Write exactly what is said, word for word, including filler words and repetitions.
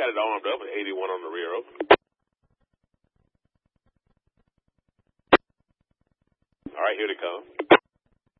Got it armed up with eighty-one on the rear open. All right, here they come.